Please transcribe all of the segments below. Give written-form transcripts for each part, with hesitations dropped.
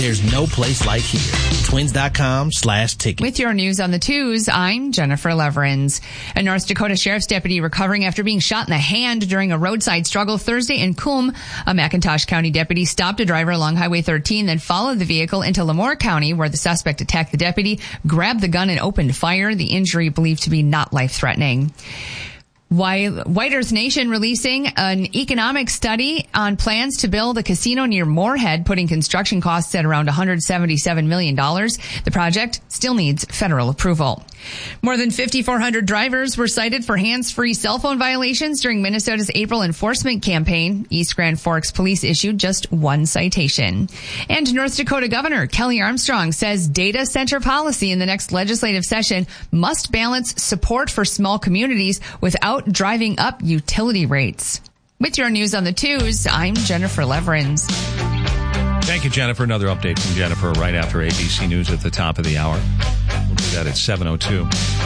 There's no place like here. Twins.com/ticket. With your news on the twos, I'm Jennifer Leverins. A North Dakota Sheriff's deputy recovering after being shot in the hand during a roadside struggle Thursday in Coombe. A McIntosh County deputy stopped a driver along Highway 13, then followed the vehicle into Lemoore County, where the suspect attacked the deputy, grabbed the gun, and opened fire. The injury believed to be not life-threatening. White Earth Nation releasing an economic study on plans to build a casino near Moorhead, putting construction costs at around $177 million. The project still needs federal approval. More than 5,400 drivers were cited for hands-free cell phone violations during Minnesota's April enforcement campaign. East Grand Forks police issued just one citation. And North Dakota Governor Kelly Armstrong says data center policy in the next legislative session must balance support for small communities without driving up utility rates. With your news on the twos, I'm Jennifer Leverins. Thank you, Jennifer. Another update from Jennifer right after ABC News at the top of the hour. We'll do that at 7:02.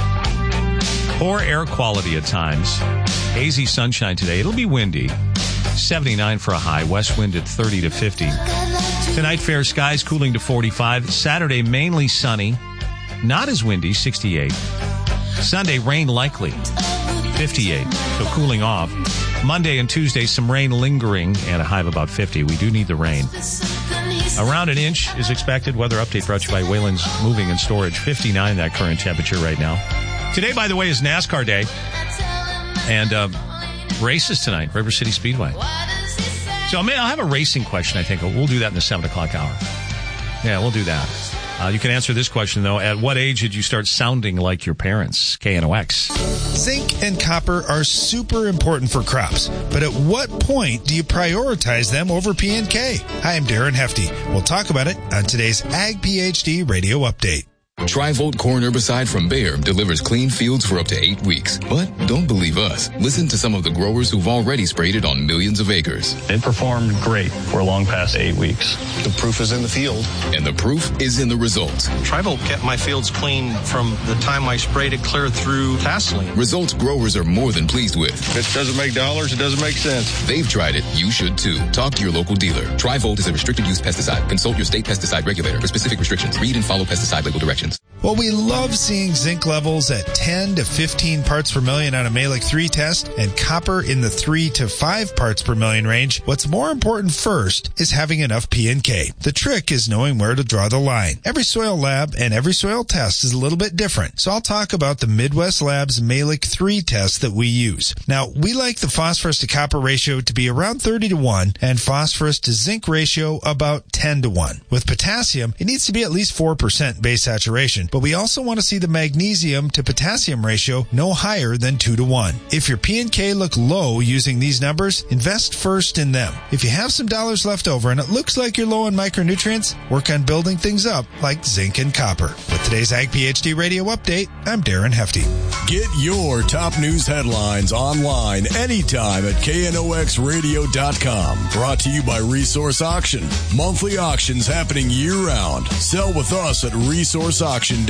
Poor air quality at times. Hazy sunshine today. It'll be windy. 79 for a high. West wind at 30 to 50. Tonight, fair skies cooling to 45. Saturday, mainly sunny. Not as windy, 68. Sunday, rain likely. 58, so cooling off. Monday and Tuesday, some rain lingering and a high of about 50. We do need the rain. Around an inch is expected. Weather update brought to you by Wayland's Moving and Storage. 59, that current temperature right now. Today, by the way, is NASCAR Day. And races tonight, River City Speedway. So I'll have a racing question, I think. We'll do that in the 7 o'clock hour. Yeah, we'll do that. You can answer this question, though. At what age did you start sounding like your parents? KNOX. Zinc and copper are super important for crops, but at what point do you prioritize them over P&K? Hi, I'm Darren Hefty. We'll talk about it on today's Ag PhD Radio Update. Tri-Volt corn herbicide from Bayer delivers clean fields for up to 8 weeks. But don't believe us. Listen to some of the growers who've already sprayed it on millions of acres. It performed great for long past 8 weeks. The proof is in the field. And the proof is in the results. Tri-Volt kept my fields clean from the time I sprayed it clear through Vaseline. Results growers are more than pleased with. If it doesn't make dollars, it doesn't make sense. They've tried it. You should too. Talk to your local dealer. Tri-Volt is a restricted use pesticide. Consult your state pesticide regulator for specific restrictions. Read and follow pesticide label directions. Well, we love seeing zinc levels at 10 to 15 parts per million on a Mehlich 3 test and copper in the 3 to 5 parts per million range. What's more important first is having enough P&K. The trick is knowing where to draw the line. Every soil lab and every soil test is a little bit different, so I'll talk about the Midwest Labs Mehlich 3 test that we use. Now, we like the phosphorus to copper ratio to be around 30 to 1 and phosphorus to zinc ratio about 10 to 1. With potassium, it needs to be at least 4% base saturation, but we also want to see the magnesium to potassium ratio no higher than 2 to 1. If your P&K look low using these numbers, invest first in them. If you have some dollars left over and it looks like you're low on micronutrients, work on building things up like zinc and copper. With today's Ag PhD Radio Update, I'm Darren Hefty. Get your top news headlines online anytime at KNOXradio.com. Brought to you by Resource Auction. Monthly auctions happening year-round. Sell with us at resourceauction.com.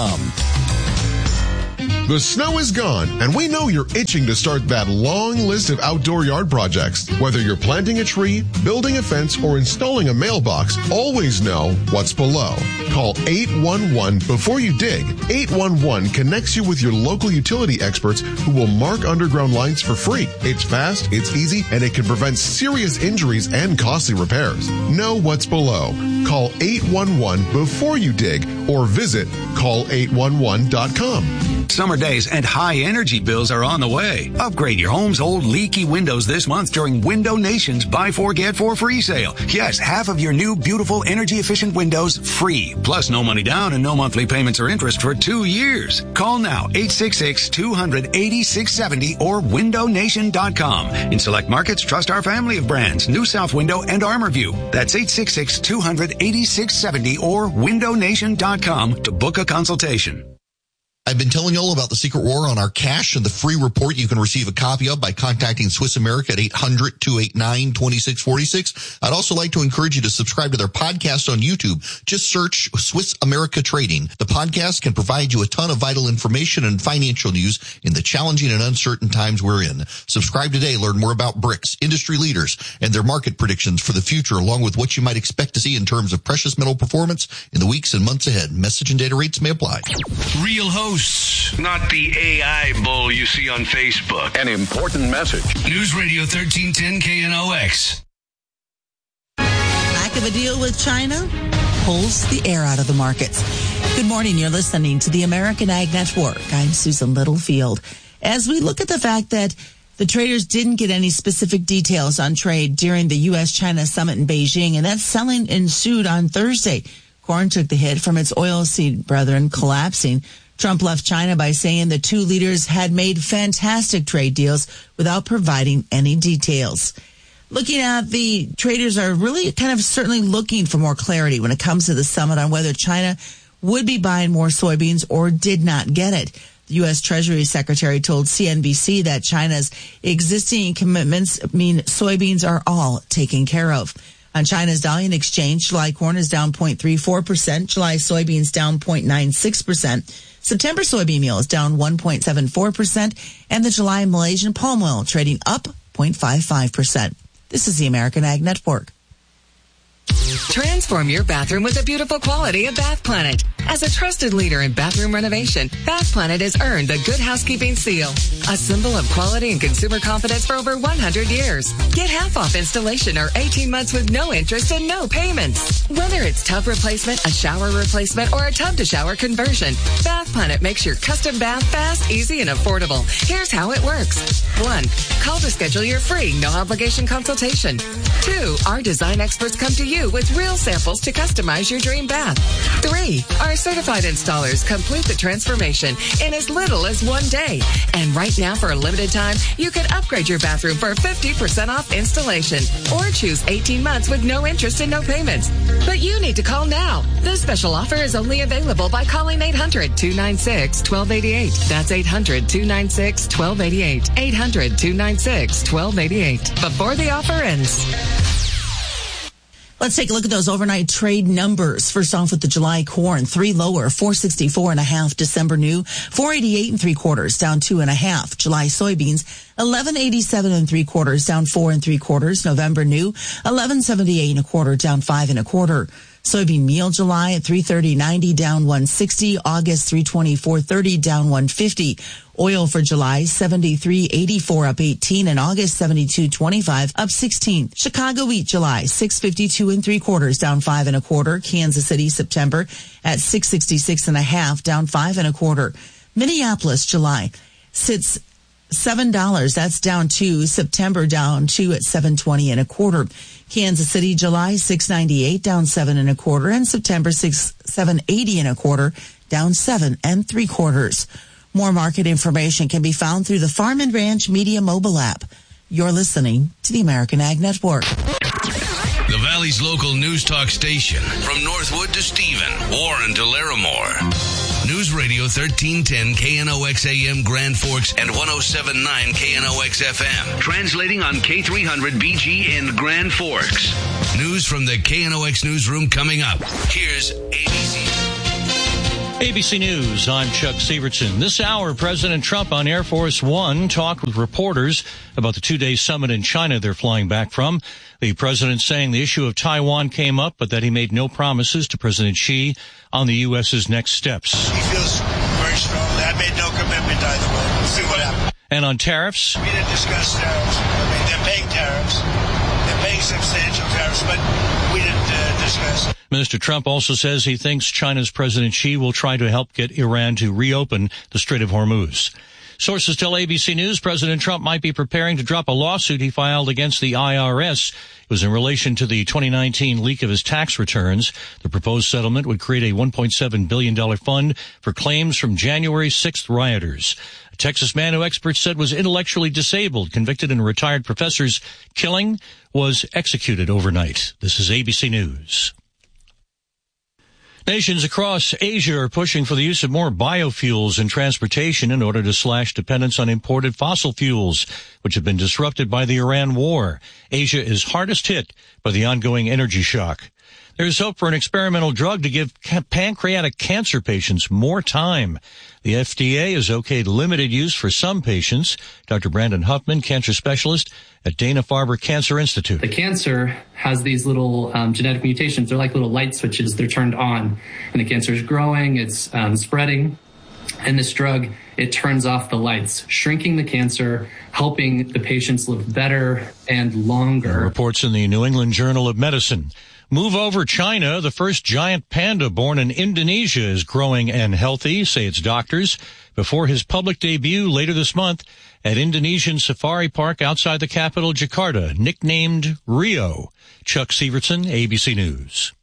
The snow is gone, and we know you're itching to start that long list of outdoor yard projects. Whether you're planting a tree, building a fence, or installing a mailbox, always know what's below. Call 811 before you dig. 811 connects you with your local utility experts who will mark underground lines for free. It's fast, it's easy, and it can prevent serious injuries and costly repairs. Know what's below. Call 811 before you dig or visit call811.com. Summer days and high energy bills are on the way. Upgrade your home's old leaky windows this month during Window Nation's Buy 4 Get 4 free sale. Yes, half of your new beautiful energy efficient windows free. Plus no money down and no monthly payments or interest for 2 years. Call now 866-200-8670 or windownation.com. In select markets, trust our family of brands, New South Window and ArmorView. That's 866-200-8670 or windownation.com to book a consultation. I've been telling you all about the Secret War on our cash and the free report you can receive a copy of by contacting Swiss America at 800-289-2646. I'd also like to encourage you to subscribe to their podcast on YouTube. Just search Swiss America Trading. The podcast can provide you a ton of vital information and financial news in the challenging and uncertain times we're in. Subscribe today. Learn more about BRICS, industry leaders, and their market predictions for the future, along with what you might expect to see in terms of precious metal performance in the weeks and months ahead. Message and data rates may apply. Real hosts, not the AI bull you see on Facebook. An important message. News Radio 1310 KNOX. Lack of a deal with China pulls the air out of the markets. Good morning. You're listening to the American Ag Network. I'm Susan Littlefield. As we look at the fact that the traders didn't get any specific details on trade during the U.S.-China summit in Beijing, and that selling ensued on Thursday. Corn took the hit from its oilseed brethren collapsing. Trump left China by saying the two leaders had made fantastic trade deals without providing any details. Looking at the traders are really kind of certainly looking for more clarity when it comes to the summit on whether China would be buying more soybeans or did not get it. The U.S. Treasury Secretary told CNBC that China's existing commitments mean soybeans are all taken care of. On China's Dalian Exchange, July corn is down 0.34%, July soybeans down 0.96%. September soybean meal is down 1.74%, and the July Malaysian palm oil trading up 0.55%. This is the American Ag Network. Transform your bathroom with the beautiful quality of Bath Planet. As a trusted leader in bathroom renovation, Bath Planet has earned the Good Housekeeping Seal, a symbol of quality and consumer confidence for over 100 years. Get half off installation or 18 months with no interest and no payments. Whether it's tub replacement, a shower replacement, or a tub-to-shower conversion, Bath Planet makes your custom bath fast, easy, and affordable. Here's how it works. 1. Call to schedule your free, no-obligation consultation. 2. Our design experts come to you with real samples to customize your dream bath. 3. Our certified installers complete the transformation in as little as 1 day. And right now, for a limited time, you can upgrade your bathroom for 50% off installation or choose 18 months with no interest and no payments. But you need to call now. This special offer is only available by calling 800-296-1288. That's 800-296-1288. 800-296-1288. Before the offer ends. Let's take a look at those overnight trade numbers. First off with the July corn, 3 lower, 464.5. December new, 488 3/4, down 2.5. July soybeans, 1187 3/4, down 4 3/4. November new, 1178 1/4, down 5 1/4. Soybean meal July at 330.90, down 160. August 324.30, down 150. Oil for July 73.84, up 18, and August 72.25, up 16. Chicago wheat July 652 3/4, down 5 1/4. Kansas City September at 666.5, down 5 1/4. Minneapolis July sits $7. That's down 2. September down 2 at 720 1/4. Kansas City July 698, down 7 1/4, and September 780 1/4, down 7 3/4. More market information can be found through the Farm and Ranch Media mobile app. You're listening to the American Ag Network. The Valley's local news talk station. From Northwood to Stephen, Warren to Larimore. News Radio 1310 KNOX AM Grand Forks and 107.9 KNOX FM. Translating on K300 BG in Grand Forks. News from the KNOX newsroom coming up. Here's ABC. ABC News, I'm Chuck Sievertson. This hour, President Trump on Air Force One talked with reporters about the 2-day summit in China they're flying back from. The president saying the issue of Taiwan came up, but that he made no promises to President Xi on the U.S.'s next steps. He feels very strongly. I made no commitment either way. We'll see what happens. And on tariffs? We didn't discuss tariffs. I mean, they're paying tariffs. They're paying substantial tariffs, but we didn't discuss. Mr. Trump also says he thinks China's President Xi will try to help get Iran to reopen the Strait of Hormuz. Sources tell ABC News President Trump might be preparing to drop a lawsuit he filed against the IRS. It was in relation to the 2019 leak of his tax returns. The proposed settlement would create a $1.7 billion fund for claims from January 6th rioters. A Texas man who experts said was intellectually disabled, convicted in a retired professor's killing, was executed overnight. This is ABC News. Nations across Asia are pushing for the use of more biofuels in transportation in order to slash dependence on imported fossil fuels, which have been disrupted by the Iran war. Asia is hardest hit by the ongoing energy shock. There's hope for an experimental drug to give pancreatic cancer patients more time. The FDA has okayed limited use for some patients. Dr. Brandon Huffman, cancer specialist at Dana-Farber Cancer Institute. The cancer has these little genetic mutations. They're like little light switches. They're turned on, and the cancer is growing. It's spreading. And this drug, it turns off the lights, shrinking the cancer, helping the patients live better and longer. Reports in the New England Journal of Medicine. Move over China. The first giant panda born in Indonesia is growing and healthy, say its doctors, before his public debut later this month at Indonesian Safari Park outside the capital, Jakarta, nicknamed Rio. Chuck Severson, ABC News.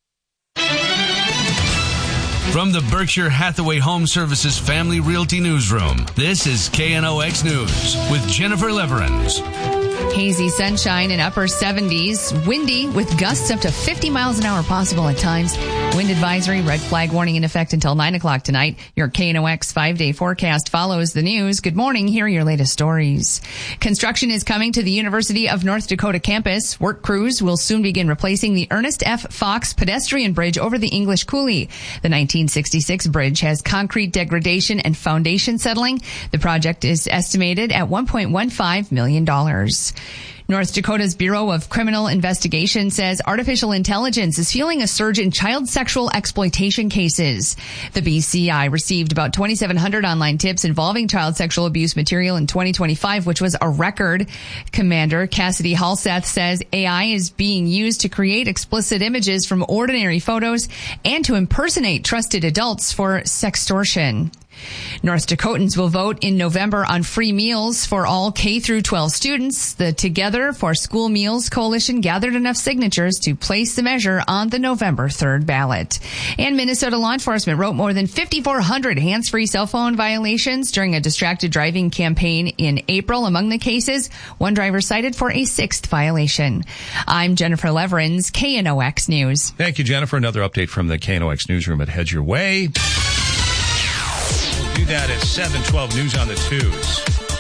From the Berkshire Hathaway Home Services Family Realty Newsroom, this is KNOX News with Jennifer Leverins. Hazy sunshine in upper 70s. Windy with gusts up to 50 miles an hour possible at times. Wind advisory, red flag warning in effect until 9 o'clock tonight. Your KNOX 5-day forecast follows the news. Good morning. Here are your latest stories. Construction is coming to the University of North Dakota campus. Work crews will soon begin replacing the Ernest F. Fox pedestrian bridge over the English Coulee. The 1966 bridge has concrete degradation and foundation settling. The project is estimated at $1.15 million. North Dakota's Bureau of Criminal Investigation says artificial intelligence is fueling a surge in child sexual exploitation cases. The BCI received about 2,700 online tips involving child sexual abuse material in 2025, which was a record. Commander Cassidy Halseth says AI is being used to create explicit images from ordinary photos and to impersonate trusted adults for sextortion. North Dakotans will vote in November on free meals for all K through 12 students. The Together for School Meals Coalition gathered enough signatures to place the measure on the November 3rd ballot. And Minnesota law enforcement wrote more than 5,400 hands-free cell phone violations during a distracted driving campaign in April. Among the cases, one driver cited for a 6th violation. I'm Jennifer Leverins, KNOX News. Thank you, Jennifer. Another update from the KNOX newsroom at Head Your Way. Do that at 7:12 News on the Twos.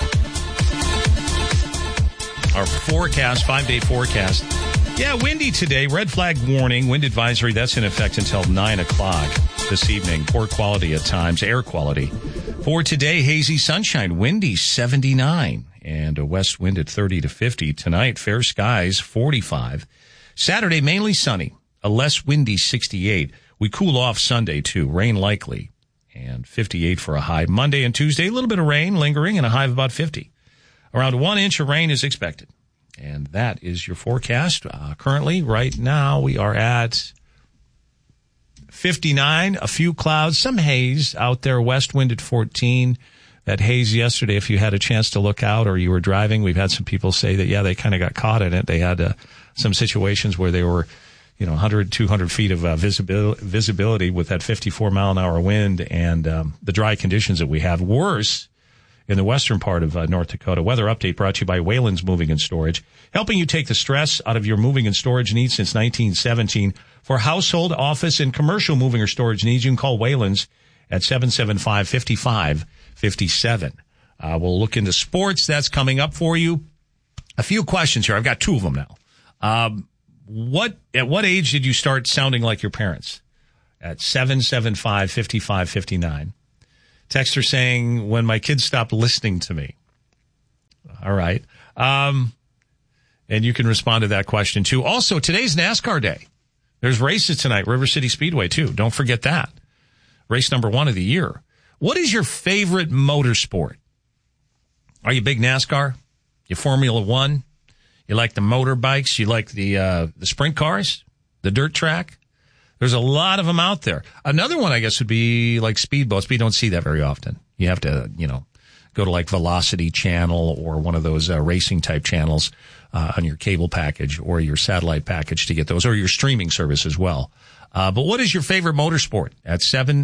Our forecast, 5-day forecast. Yeah, windy today. Red flag warning, wind advisory. That's in effect until 9 o'clock this evening. Poor quality at times, air quality. For today, hazy sunshine, windy 79, and a west wind at 30 to 50. Tonight, fair skies 45. Saturday, mainly sunny, a less windy 68. We cool off Sunday, too. Rain likely. And 58 for a high. Monday and Tuesday, a little bit of rain lingering and a high of about 50. Around 1 inch of rain is expected. And that is your forecast. Currently, right now, we are at 59, a few clouds, some haze out there, west wind at 14. That haze yesterday, if you had a chance to look out or you were driving, we've had some people say that, yeah, they kind of got caught in it. They had some situations where they were 100, 200 feet of visibility with that 54 mile an hour wind and the dry conditions that we have. Worse in the western part of North Dakota. Weather update brought to you by Wayland's Moving and Storage, helping you take the stress out of your moving and storage needs since 1917. For household, office, and commercial moving or storage needs, you can call Wayland's at 775-5557. We'll look into sports. That's coming up for you. A few questions here. I've got 2 of them now. At what age did you start sounding like your parents? At 775-5559. Texter saying, when my kids stopped listening to me. All right. And you can respond to that question, too. Also, today's NASCAR day. There's races tonight, River City Speedway, too. Don't forget that. Race number 1 of the year. What is your favorite motorsport? Are you big NASCAR? You Formula One? You like the motorbikes? You like the sprint cars? The dirt track? There's a lot of them out there. Another one, I guess, would be like speedboats. We don't see that very often. You have to, go to like Velocity Channel or one of those racing type channels on your cable package or your satellite package to get those, or your streaming service as well. But what is your favorite motorsport? At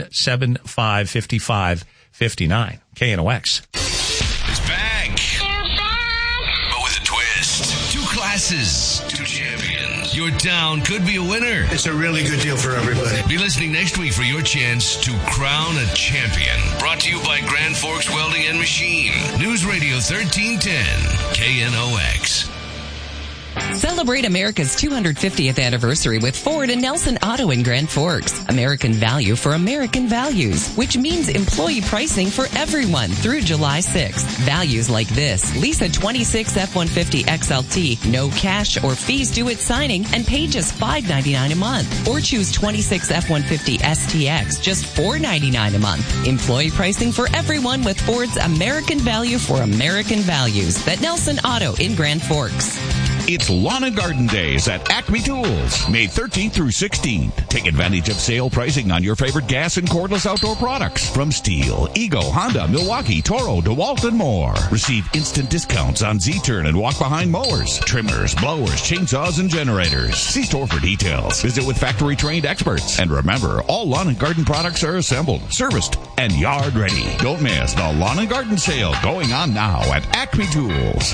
775-5559. KNOX. It's back. But with a twist. 2 classes, 2 champions. Your town could be a winner. It's a really good deal for everybody. Be listening next week for your chance to crown a champion. Brought to you by Grand Forks Welding and Machine. News Radio 1310, KNOX. Celebrate America's 250th anniversary with Ford and Nelson Auto in Grand Forks. American value for American values, which means employee pricing for everyone through July 6th. Values like this: lease a 26 F-150 XLT, no cash or fees due at signing, and pay just $5.99 a month. Or choose 26 F-150 STX, just $4.99 a month. Employee pricing for everyone with Ford's American value for American values. At Nelson Auto in Grand Forks. It's Lawn and Garden Days at Acme Tools, May 13th through 16th. Take advantage of sale pricing on your favorite gas and cordless outdoor products from Stihl, Ego, Honda, Milwaukee, Toro, DeWalt, and more. Receive instant discounts on Z-Turn and walk-behind mowers, trimmers, blowers, chainsaws, and generators. See store for details. Visit with factory-trained experts. And remember, all lawn and garden products are assembled, serviced, and yard ready. Don't miss the Lawn and Garden Sale going on now at Acme Tools.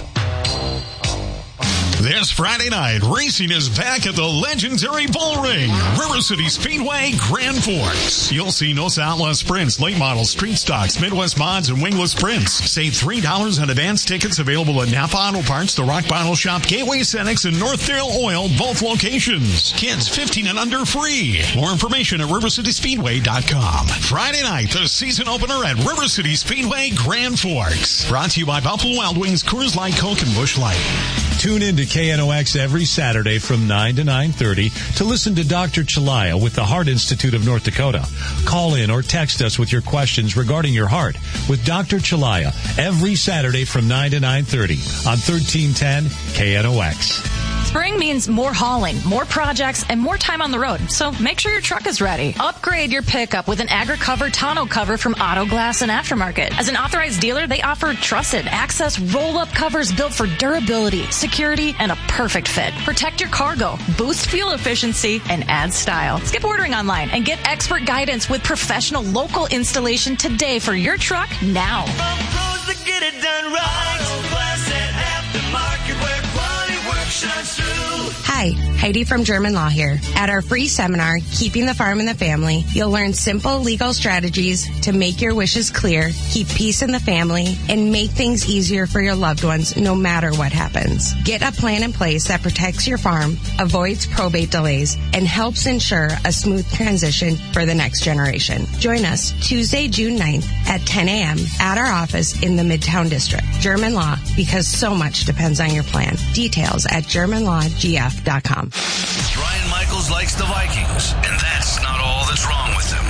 This Friday night, racing is back at the legendary Bull Ring, River City Speedway, Grand Forks. You'll see Nosa Outlaw Sprints, late models, street stocks, Midwest mods, and wingless sprints. Save $3 on advance tickets available at Napa Auto Parts, the Rock Bottle Shop, Gateway Cenex, and Northdale Oil, both locations. Kids 15 and under free. More information at rivercityspeedway.com. Friday night, the season opener at River City Speedway, Grand Forks. Brought to you by Buffalo Wild Wings, Coors Light, Coke, and Busch Light. Tune in to KNOX every Saturday from 9 to 9:30 to listen to Dr. Chalaya with the Heart Institute of North Dakota. Call in or text us with your questions regarding your heart with Dr. Chalaya every Saturday from 9 to 9:30 on 1310 KNOX. Spring means more hauling, more projects, and more time on the road, so make sure your truck is ready. Upgrade your pickup with an AgriCover tonneau cover from Auto Glass and Aftermarket. As an authorized dealer, they offer trusted access roll-up covers built for durability, security, and a perfect fit. Protect your cargo, boost fuel efficiency, and add style. Skip ordering online and get expert guidance with professional local installation today for your truck now. From pros that get it done right, Auto Glass and Aftermarket, where quality work shines through. Hi, Heidi from German Law here. At our free seminar, Keeping the Farm in the Family, you'll learn simple legal strategies to make your wishes clear, keep peace in the family, and make things easier for your loved ones no matter what happens. Get a plan in place that protects your farm, avoids probate delays, and helps ensure a smooth transition for the next generation. Join us Tuesday, June 9th at 10 a.m. at our office in the Midtown District. German Law, because so much depends on your plan. Details at GermanLawGF.com. Brian Michaels likes the Vikings, and that's not all that's wrong with them.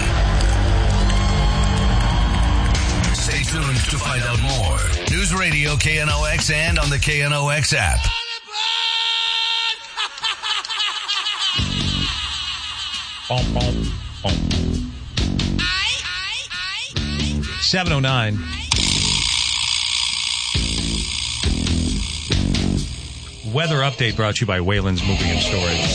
Stay tuned to find out more. News Radio KNOX and on the KNOX app. Bom, bom, bom. 7:09. Weather update brought to you by Wayland's Moving and Storage.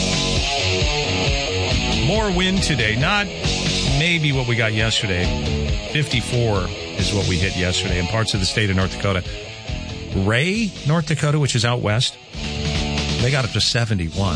More wind today. Not maybe what we got yesterday. 54 is what we hit yesterday in parts of the state of North Dakota. Ray, North Dakota, which is out west, they got up to 71.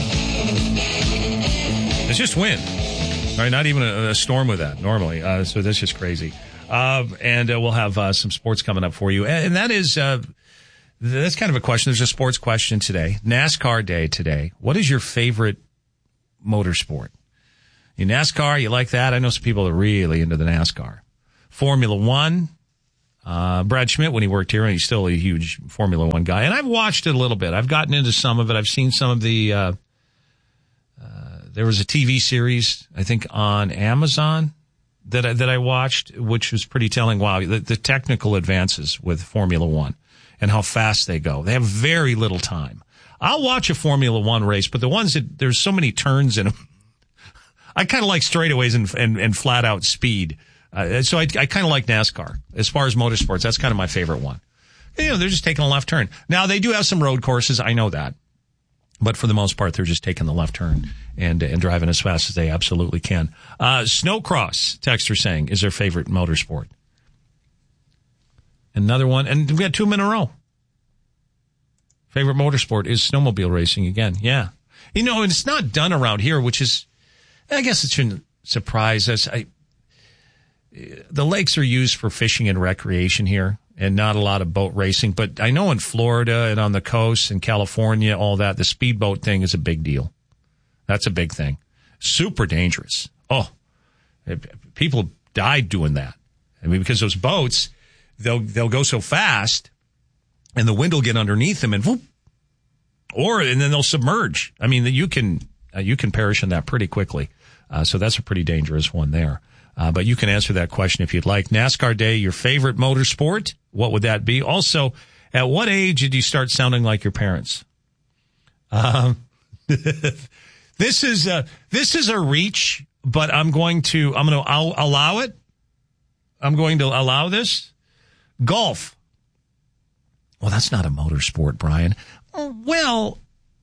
It's just wind. Right? Not even a storm with that normally. So that's just crazy. And we'll have some sports coming up for you. And that is... that's kind of a question. There's a sports question today. NASCAR day today. What is your favorite motorsport? You NASCAR, you like that? I know some people are really into the NASCAR. Formula One. Brad Schmidt, when he worked here, and he's still a huge Formula One guy. And I've watched it a little bit. I've gotten into some of it. I've seen some of the, there was a TV series, I think, on Amazon that I watched, which was pretty telling. Wow, the technical advances with Formula One and how fast they go. They have very little time. I'll watch a Formula One race, but the ones that there's so many turns in them. I kind of like straightaways and flat out speed. So I kind of like NASCAR as far as motorsports. That's kind of my favorite one. You know, they're just taking a left turn. Now they do have some road courses. I know that. But for the most part, they're just taking the left turn and driving as fast as they absolutely can. Snowcross, texter saying, is their favorite motorsport. Another one, and we got 2 in a row. Favorite motorsport is snowmobile racing again. Yeah. You know, and it's not done around here, which is, I guess it shouldn't surprise us. The lakes are used for fishing and recreation here and not a lot of boat racing. But I know in Florida and on the coast in California, all that, the speedboat thing is a big deal. That's a big thing. Super dangerous. Oh, people died doing that. I mean, because those boats, they'll go so fast and the wind will get underneath them and whoop, and then they'll submerge. I mean, you can perish in that pretty quickly. So that's a pretty dangerous one there. But you can answer that question if you'd like. NASCAR Day, your favorite motorsport? What would that be? Also, at what age did you start sounding like your parents? This is a reach, but I'll allow it. I'm going to allow this. Golf. Well, that's not a motorsport, Brian. Well,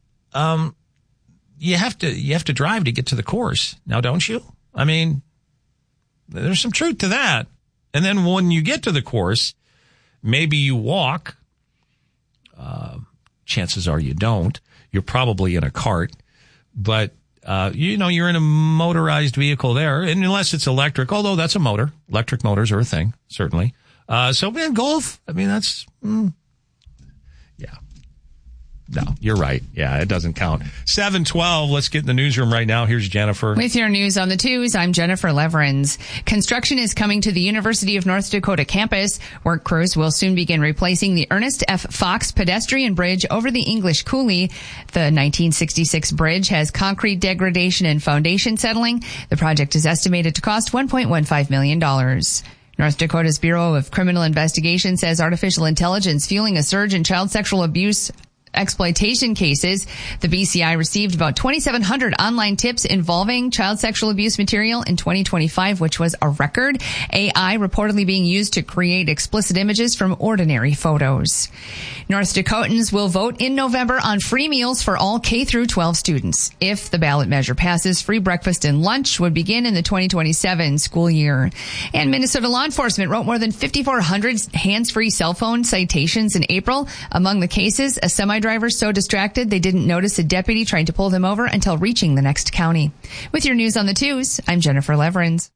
you have to drive to get to the course. Now, don't you? I mean, there's some truth to that. And then when you get to the course, maybe you walk. Chances are you don't. You're probably in a cart. But, you're in a motorized vehicle there. And unless it's electric, although that's a motor. Electric motors are a thing, certainly. Golf, I mean, that's, yeah. No, you're right. Yeah, it doesn't count. 7:12. Let's get in the newsroom right now. Here's Jennifer. With your news on the twos, I'm Jennifer Leverins. Construction is coming to the University of North Dakota campus. Work crews will soon begin replacing the Ernest F. Fox pedestrian bridge over the English Coulee. The 1966 bridge has concrete degradation and foundation settling. The project is estimated to cost $1.15 million. North Dakota's Bureau of Criminal Investigation says artificial intelligence fueling a surge in child sexual abuse exploitation cases. The BCI received about 2,700 online tips involving child sexual abuse material in 2025, which was a record. AI reportedly being used to create explicit images from ordinary photos. North Dakotans will vote in November on free meals for all K through 12 students. If the ballot measure passes, free breakfast and lunch would begin in the 2027 school year. And Minnesota law enforcement wrote more than 5,400 hands-free cell phone citations in April. Among the cases, a semi-driver so distracted they didn't notice a deputy trying to pull them over until reaching the next county. With your news on the twos, I'm Jennifer Leverins.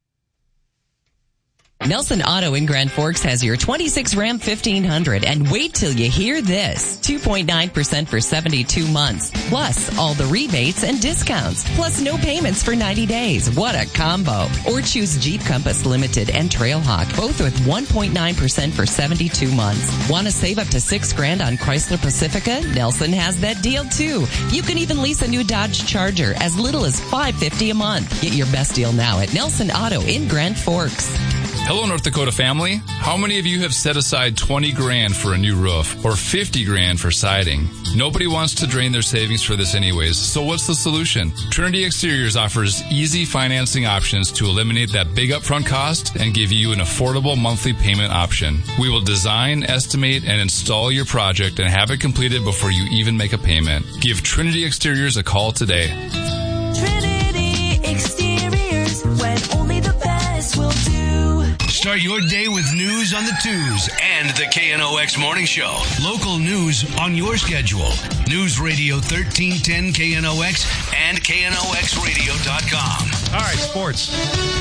Nelson Auto in Grand Forks has your 26 Ram 1500, and wait till you hear this. 2.9% for 72 months, plus all the rebates and discounts, plus no payments for 90 days. What a combo. Or choose Jeep Compass Limited and Trailhawk, both with 1.9% for 72 months. Want to save up to $6,000 on Chrysler Pacifica? Nelson has that deal too. You can even lease a new Dodge Charger as little as $550 a month. Get your best deal now at Nelson Auto in Grand Forks. Hello, North Dakota family. How many of you have set aside $20,000 for a new roof or $50,000 for siding? Nobody wants to drain their savings for this anyways, so what's the solution? Trinity Exteriors offers easy financing options to eliminate that big upfront cost and give you an affordable monthly payment option. We will design, estimate, and install your project and have it completed before you even make a payment. Give Trinity Exteriors a call today. Trinity Exteriors, when only the best will do. Start your day with news on the twos and the KNOX Morning Show. Local news on your schedule. News Radio 1310 KNOX and KNOXradio.com. All right, sports.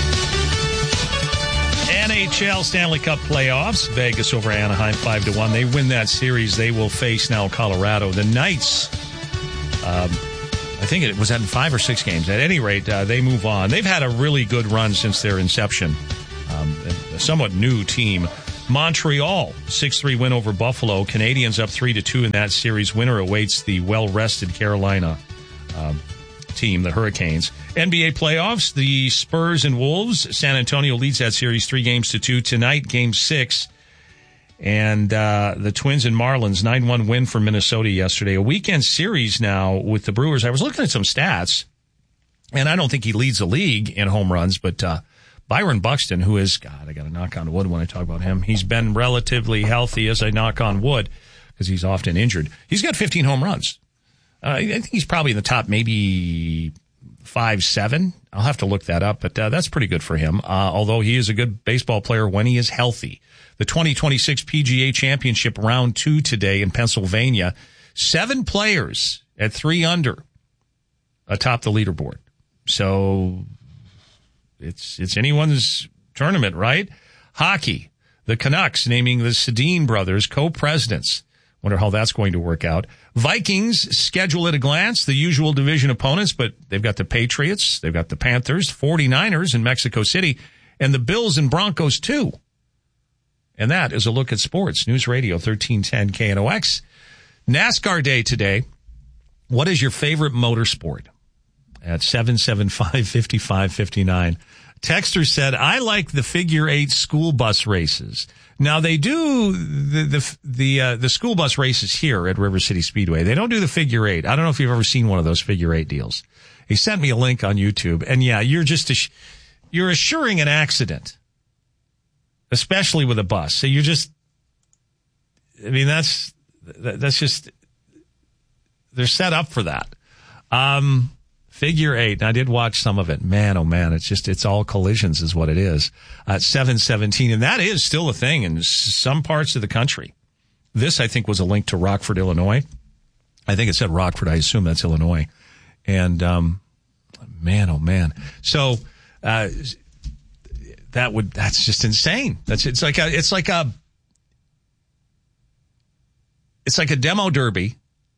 NHL Stanley Cup playoffs. Vegas over Anaheim 5-1. They win that series. They will face now Colorado. The Knights, I think it was at 5 or 6 games. At any rate, they move on. They've had a really good run since their inception. A somewhat new team. Montreal, 6-3 win over Buffalo. Canadians up 3-2 in that series. Winner awaits the well-rested Carolina team, the Hurricanes. NBA playoffs, the Spurs and Wolves. San Antonio leads that series 3-2. Tonight, Game 6. And the Twins and Marlins, 9-1 win for Minnesota yesterday. A weekend series now with the Brewers. I was looking at some stats, and I don't think he leads the league in home runs, but Byron Buxton, who is, God, I got to knock on wood when I talk about him. He's been relatively healthy as I knock on wood because he's often injured. He's got 15 home runs. I think he's probably in the top maybe 5-7. I'll have to look that up, but that's pretty good for him, although he is a good baseball player when he is healthy. The 2026 PGA Championship Round 2 today in Pennsylvania. 7 players at 3 under atop the leaderboard. So it's anyone's tournament, right? Hockey, the Canucks naming the Sedin brothers co-presidents. Wonder how that's going to work out. Vikings schedule at a glance, the usual division opponents, but they've got the Patriots, they've got the Panthers, 49ers in Mexico City, and the Bills and Broncos too. And that is a look at sports. News Radio 1310 KNOX. NASCAR Day today. What is your favorite motorsport? At 775-5559. Texter said, I like the figure 8 school bus races. Now they do the school bus races here at River City Speedway. They don't do the figure 8. I don't know if you've ever seen one of those figure 8 deals. He sent me a link on YouTube, and yeah, you're just you're assuring an accident, especially with a bus. So you're just, I mean, that's just, they're set up for that. Figure 8. And I did watch some of it. Man, oh man, it's all collisions is what it is. 717. And that is still a thing in some parts of the country. This, I think, was a link to Rockford, Illinois. I think it said Rockford. I assume that's Illinois. And, man, oh man. So, that's just insane. It's like a demo derby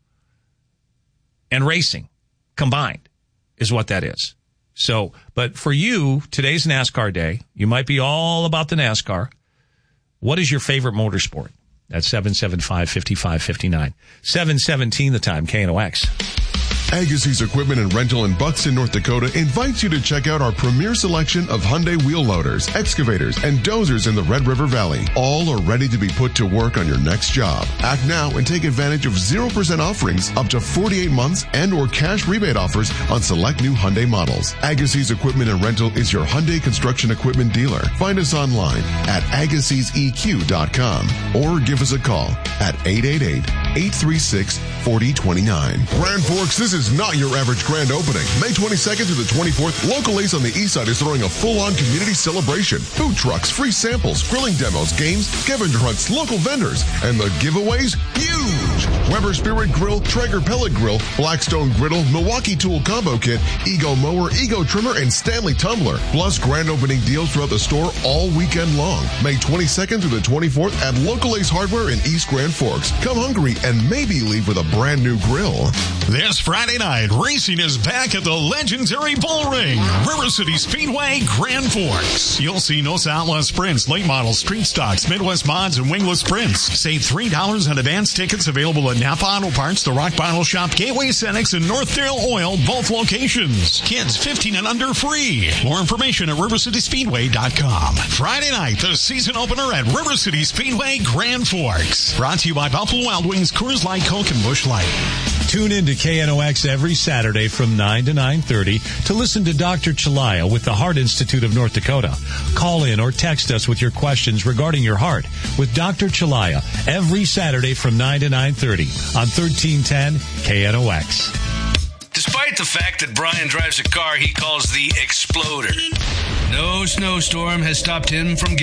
and racing combined is what that is. So, but for you, today's NASCAR day. You might be all about the NASCAR. What is your favorite motorsport? That's 775-5559. 717 the time, KNOX. Agassiz Equipment and Rental in Buxton, North Dakota invites you to check out our premier selection of Hyundai wheel loaders, excavators, and dozers in the Red River Valley. All are ready to be put to work on your next job. Act now and take advantage of 0% offerings up to 48 months and or cash rebate offers on select new Hyundai models. Agassiz Equipment and Rental is your Hyundai construction equipment dealer. Find us online at AgassizEQ.com or give us a call at 888-836-4029. Grand Forks, this is not your average grand opening. May 22nd through the 24th, Local Ace on the East Side is throwing a full-on community celebration. Food trucks, free samples, grilling demos, games, scavenger hunts, local vendors, and the giveaways, huge! Weber Spirit Grill, Traeger Pellet Grill, Blackstone Griddle, Milwaukee Tool Combo Kit, Ego Mower, Ego Trimmer, and Stanley Tumbler. Plus grand opening deals throughout the store all weekend long. May 22nd through the 24th at Local Ace Hardware in East Grand Forks. Come hungry and maybe leave with a brand new grill. This Friday night, racing is back at the legendary Bull Ring, River City Speedway, Grand Forks. You'll see Nos Outlaw Sprints, late models, street stocks, Midwest mods, and wingless sprints. Save $3 on advance tickets available at Napa Auto Parts, the Rock Bottle Shop, Gateway Cenex, and Northdale Oil, both locations. Kids 15 and under free. More information at rivercityspeedway.com. Friday night, the season opener at River City Speedway, Grand Forks. Brought to you by Buffalo Wild Wings, Coors Light, Coke, and Busch Light. Tune in to KNOX every Saturday from 9 to 9:30 to listen to Dr. Chalaya with the Heart Institute of North Dakota. Call in or text us with your questions regarding your heart with Dr. Chalaya every Saturday from 9 to 9:30 on 1310 KNOX. Despite the fact that Brian drives a car he calls the Exploder, no snowstorm has stopped him from